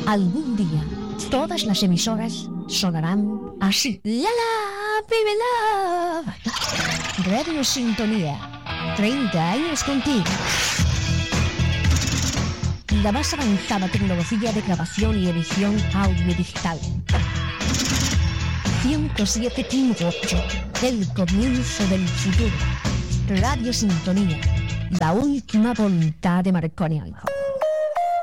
Algún día, todas las emisoras sonarán así. La la, baby love. Radio Sintonía. 30 años contigo. La más avanzada tecnología de grabación y edición audiodigital. 107.8. El comienzo del futuro. Radio Sintonía. La última voluntad de Marconi Alfa.